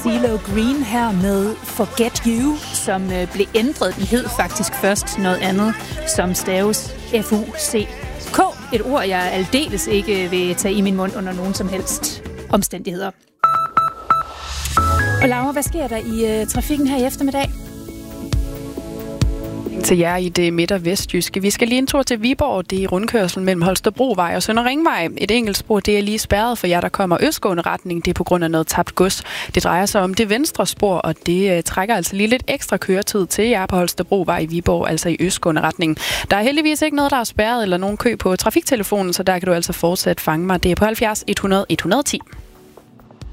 CeeLo Green her med Forget You, som blev ændret. Den hed faktisk først noget andet, som staves F-U-C-K. Et ord, jeg aldeles ikke vil tage i min mund under nogen som helst omstændigheder. Og Laura, hvad sker der i trafikken her i eftermiddag? Til jer i det midt- og vestjyske. Vi skal lige en tur til Viborg. Det er i rundkørslen mellem Holstebrovej og Sønder Ringvej. Et enkelt spor, det er lige spærret for jer, der kommer østgående retning. Det er på grund af noget tabt gods. Det drejer sig om det venstre spor, og det trækker altså lige lidt ekstra køretid til jer på Holstebrovej i Viborg, altså i østgående retning. Der er heldigvis ikke noget, der er spærret eller nogen kø på trafiktelefonen, så der kan du altså fortsat fange mig. Det er på 70 100 110.